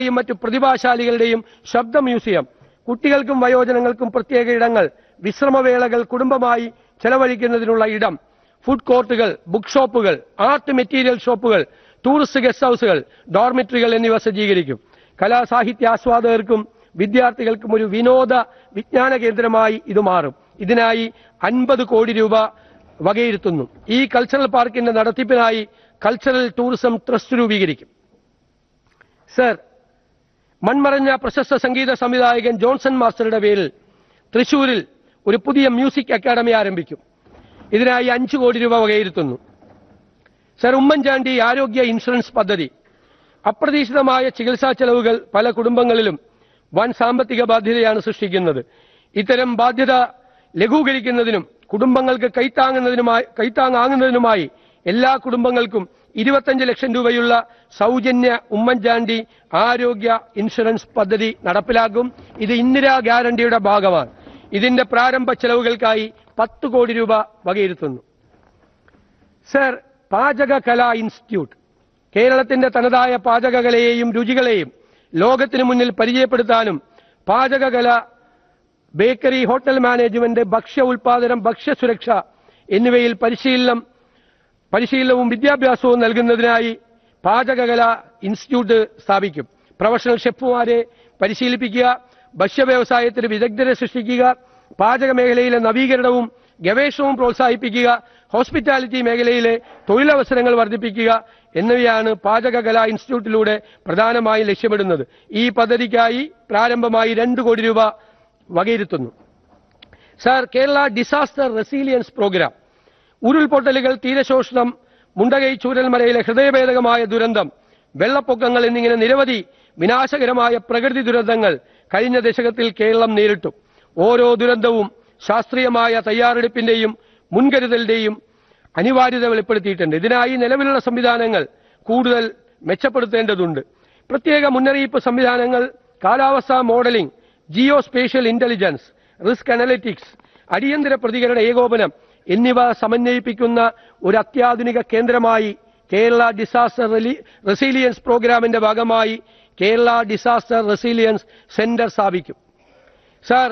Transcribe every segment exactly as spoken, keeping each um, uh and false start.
മറ്റു പ്രതിഭാശാലികളുടെയും ശബ്ദ മ്യൂസിയം, കുട്ടികൾക്കും വയോജനങ്ങൾക്കും പ്രത്യേക ഇടങ്ങൾ, വിശ്രമവേളകൾ കുടുംബമായി ചെലവഴിക്കുന്നതിനുള്ള ഇടം, ഫുഡ് കോർട്ടുകൾ, ബുക്ക് ഷോപ്പുകൾ, ആർട്ട് മെറ്റീരിയൽ ഷോപ്പുകൾ, ടൂറിസ്റ്റ് ഗസ്റ്റ് ഹൌസുകൾ, ഡോർമിറ്ററികൾ എന്നിവ സജ്ജീകരിക്കും. കലാസാഹിത്യ ആസ്വാദകർക്കും വിദ്യാർത്ഥികൾക്കും ഒരു വിനോദ വിജ്ഞാന കേന്ദ്രമായി ഇത് മാറും. ഇതിനായി അൻപത് കോടി രൂപ വകയിരുത്തുന്നു. ഈ കൾച്ചറൽ പാർക്കിന്റെ നടത്തിപ്പിനായി കൾച്ചറൽ ടൂറിസം ട്രസ്റ്റ് രൂപീകരിക്കും. സർ, മൺമറഞ്ഞ പ്രശസ്ത സംഗീത സംവിധായകൻ ജോൺസൺ മാസ്റ്ററുടെ പേരിൽ തൃശൂരിൽ ഒരു പുതിയ മ്യൂസിക് അക്കാദമി ആരംഭിക്കും. ഇതിനായി അഞ്ചു കോടി രൂപ വകയിരുത്തുന്നു. സർ, ഉമ്മൻചാണ്ടി ആരോഗ്യ ഇൻഷുറൻസ് പദ്ധതി. അപ്രതീക്ഷിതമായ ചികിത്സാ ചെലവുകൾ പല കുടുംബങ്ങളിലും വൻ സാമ്പത്തിക ബാധ്യതയാണ് സൃഷ്ടിക്കുന്നത്. ഇത്തരം ബാധ്യത ലഘൂകരിക്കുന്നതിനും കുടുംബങ്ങൾക്ക് കൈത്താങ്ങുന്നതിനുമായി കൈത്താങ്ങാകുന്നതിനുമായി എല്ലാ കുടുംബങ്ങൾക്കും ഇരുപത്തഞ്ച് ലക്ഷം രൂപയുള്ള സൗജന്യ ഉമ്മൻചാണ്ടി ആരോഗ്യ ഇൻഷുറൻസ് പദ്ധതി നടപ്പിലാക്കും. ഇത് ഇന്ദിരാ ഗ്യാരണ്ടിയുടെ ഭാഗമാണ്. ഇതിന്റെ പ്രാരംഭ ചെലവുകൾക്കായി പത്ത് കോടി രൂപ വകയിരുത്തുന്നു. സർ, പാചകകലാ ഇൻസ്റ്റിറ്റ്യൂട്ട് കേരളത്തിന്റെ തനതായ പാചകകലയെയും രുചികളെയും ലോകത്തിനു മുന്നിൽ പരിചയപ്പെടുത്താനും പാചകകല, ബേക്കറി, ഹോട്ടൽ മാനേജ്മെന്റ്, ഭക്ഷ്യ ഉൽപാദനം, ഭക്ഷ്യസുരക്ഷ എന്നിവയിൽ പരിശീലനം പരിശീലനവും വിദ്യാഭ്യാസവും നൽകുന്നതിനായി പാചകകല ഇൻസ്റ്റിറ്റ്യൂട്ട് സ്ഥാപിക്കും. പ്രൊഫഷണൽ ഷെഫുമാരെ പരിശീലിപ്പിക്കുക, ഭക്ഷ്യ വ്യവസായത്തിന് വിദഗ്ധരെ സൃഷ്ടിക്കുക, പാചക മേഖലയിലെ നവീകരണവും ഗവേഷണവും പ്രോത്സാഹിപ്പിക്കുക, ഹോസ്പിറ്റാലിറ്റി മേഖലയിലെ തൊഴിലവസരങ്ങൾ വർദ്ധിപ്പിക്കുക എന്നിവയാണ് പാചകകലാ ഇൻസ്റ്റിറ്റ്യൂട്ടിലൂടെ പ്രധാനമായും ലക്ഷ്യമിടുന്നത്. ഈ പദ്ധതിക്കായി പ്രാരംഭമായി രണ്ട് കോടി രൂപ വകയിരുത്തുന്നു. Sir, Kerala disaster resilience programme. ഉരുൾപൊട്ടലുകൾ, തീരശോഷണം, Mundakai ചൂരൽമലയിലെ ഹൃദയഭേദകമായ ദുരന്തം, വെള്ളപ്പൊക്കങ്ങൾ എന്നിങ്ങനെ നിരവധി വിനാശകരമായ പ്രകൃതി ദുരന്തങ്ങൾ കഴിഞ്ഞ ദശകത്തിൽ കേരളം നേരിട്ടു. ഓരോ ദുരന്തവും ശാസ്ത്രീയമായ തയ്യാറെടുപ്പിന്റെയും മുൻകരുതലിന്റെയും അനിവാര്യത വെളിപ്പെടുത്തിയിട്ടുണ്ട്. ഇതിനായി നിലവിലുള്ള സംവിധാനങ്ങൾ കൂടുതൽ മെച്ചപ്പെടുത്തേണ്ടതുണ്ട്. പ്രത്യേക മുന്നറിയിപ്പ് സംവിധാനങ്ങൾ, കാലാവസ്ഥാ modelling, Jio spatial intelligence, risk analytics, അടിയന്തര പ്രതികരണ ഏകോപനം എന്നിവ സമന്വയിപ്പിക്കുന്ന ഒരു അത്യാധുനിക കേന്ദ്രമായി കേരള ഡിസാസ്റ്റർ റെസീലിയൻസ് പ്രോഗ്രാമിന്റെ ഭാഗമായി കേരള ഡിസാസ്റ്റർ റെസീലിയൻസ് സെന്റർ സ്ഥാപിക്കും. സർ,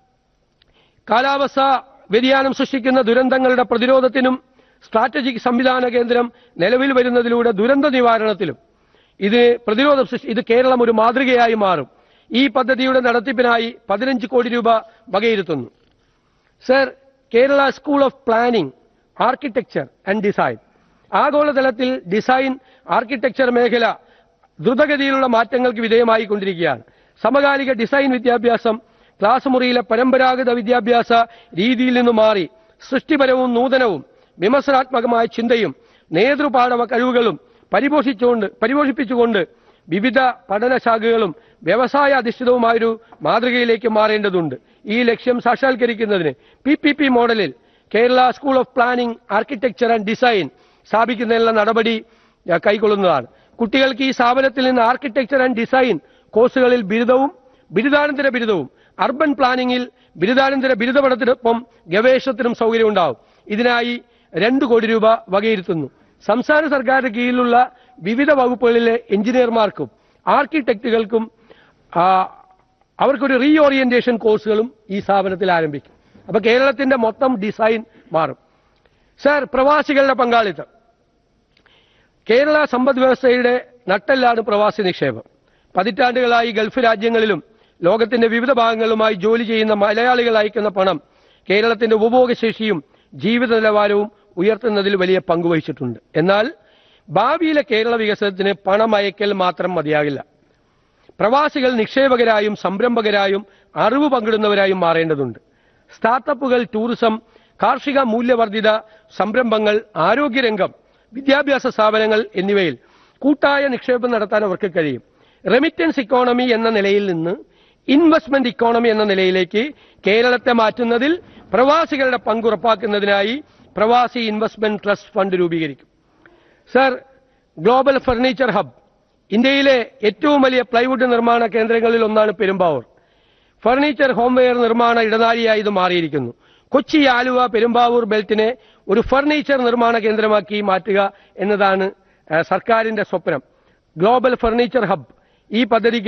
കാലാവസ്ഥാ വ്യതിയാനം സൃഷ്ടിക്കുന്ന ദുരന്തങ്ങളുടെ പ്രതിരോധത്തിനും സ്ട്രാറ്റജിക് സംവിധാന കേന്ദ്രം നിലവിൽ വരുന്നതിലൂടെ ദുരന്ത നിവാരണത്തിലും ഇത് പ്രതിരോധം ഇത് കേരളം ഒരു മാതൃകയായി മാറും. ഈ പദ്ധതിയുടെ നടത്തിപ്പിനായി പതിനഞ്ച് കോടി രൂപ വകയിരുത്തുന്നു. Sir, Kerala school of planning, architecture and design. ആഗോളതലത്തിൽ ഡിസൈൻ, ആർക്കിടെക്ചർ മേഖല ദ്രുതഗതിയിലുള്ള മാറ്റങ്ങൾക്ക് വിധേയമായി കൊണ്ടിരിക്കുകയാണ്. സമകാലിക ഡിസൈൻ വിദ്യാഭ്യാസം ക്ലാസ് മുറിയിലെ പരമ്പരാഗത വിദ്യാഭ്യാസ രീതിയിൽ നിന്ന് മാറി സൃഷ്ടിപരവും നൂതനവും വിമർശനാത്മകമായ ചിന്തയും നേതൃപാഠവ കഴിവുകളും പരിപോഷിച്ചുകൊണ്ട് പരിപോഷിപ്പിച്ചുകൊണ്ട് വിവിധ പഠനശാഖകളും വ്യവസായ അധിഷ്ഠിതവുമായൊരു മാതൃകയിലേക്ക് മാറേണ്ടതുണ്ട്. ഈ ലക്ഷ്യം സാക്ഷാത്കരിക്കുന്നതിന് പി പി പി മോഡലിൽ Kerala school of planning, architecture and design സ്ഥാപിക്കുന്നതിനുള്ള നടപടി കൈക്കൊള്ളുന്നതാണ്. കുട്ടികൾക്ക് ഈ സ്ഥാപനത്തിൽ നിന്ന് ആർക്കിടെക്ചർ ആൻഡ് ഡിസൈൻ കോഴ്സുകളിൽ ബിരുദവും ബിരുദാനന്തര ബിരുദവും, അർബൻ പ്ലാനിംഗിൽ ബിരുദാനന്തര ബിരുദ പഠനത്തിനൊപ്പം ഗവേഷണത്തിനും സൗകര്യമുണ്ടാവും. ഇതിനായി രണ്ട് കോടി രൂപ വകയിരുത്തുന്നു. സംസ്ഥാന സർക്കാരിന്റെ കീഴിലുള്ള വിവിധ വകുപ്പുകളിലെ എഞ്ചിനീയർമാർക്കും ആർക്കിടെക്റ്റുകൾക്കും അവർക്കൊരു റീ ഓറിയന്റേഷൻ കോഴ്സുകളും ഈ സ്ഥാപനത്തിൽ ആരംഭിക്കും. അപ്പൊ കേരളത്തിന്റെ മൊത്തം ഡിസൈൻ മാറും. സർ, പ്രവാസികളുടെ പങ്കാളിത്തം. കേരള സമ്പദ് വ്യവസ്ഥയുടെ നട്ടെല്ലാണ് പ്രവാസി നിക്ഷേപം. പതിറ്റാണ്ടുകളായി ഗൾഫ് രാജ്യങ്ങളിലും ലോകത്തിന്റെ വിവിധ ഭാഗങ്ങളുമായി ജോലി ചെയ്യുന്ന മലയാളികൾ അയക്കുന്ന പണം കേരളത്തിന്റെ ഉപഭോഗശേഷിയും ജീവിത നിലവാരവും ഉയർത്തുന്നതിൽ വലിയ പങ്കുവഹിച്ചിട്ടുണ്ട്. എന്നാൽ ഭാവിയിലെ കേരള വികസനത്തിന് പണം അയക്കൽ മാത്രം മതിയാകില്ല. പ്രവാസികൾ നിക്ഷേപകരായും സംരംഭകരായും അറിവ് പങ്കിടുന്നവരായും മാറേണ്ടതുണ്ട്. സ്റ്റാർട്ടപ്പുകൾ, ടൂറിസം, കാർഷിക മൂല്യവർദ്ധിത സംരംഭങ്ങൾ, ആരോഗ്യരംഗം, വിദ്യാഭ്യാസ സ്ഥാപനങ്ങൾ എന്നിവയിൽ കൂട്ടായ നിക്ഷേപം നടത്താൻ അവർക്ക് കഴിയും. റെമിറ്റൻസ് ഇക്കോണമി എന്ന നിലയിൽ നിന്ന് ഇൻവെസ്റ്റ്മെന്റ് ഇക്കോണമി എന്ന നിലയിലേക്ക് കേരളത്തെ മാറ്റുന്നതിൽ പ്രവാസികളുടെ പങ്ക് ഉറപ്പാക്കുന്നതിനായി പ്രവാസി ഇൻവെസ്റ്റ്മെന്റ് ട്രസ്റ്റ് ഫണ്ട് രൂപീകരിക്കും. Sir, global furniture hub. ഇന്ത്യയിലെ ഏറ്റവും വലിയ പ്ലൈവുഡ് നിർമ്മാണ കേന്ദ്രങ്ങളിൽ ഒന്നാണ് പെരുമ്പാവൂർ. ഫർണിച്ചർ ഹോംവെയർ നിർമ്മാണ ഇടനാഴിയായി ഇത് മാറിയിരിക്കുന്നു. കൊച്ചി, ആലുവ, പെരുമ്പാവൂർ ബെൽറ്റിനെ ഒരു ഫർണിച്ചർ നിർമ്മാണ കേന്ദ്രമാക്കി മാറ്റുക എന്നതാണ് സർക്കാരിന്റെ സ്വപ്നം. ഗ്ലോബൽ ഫർണിച്ചർ ഹബ് ഈ പദ്ധതിക്ക്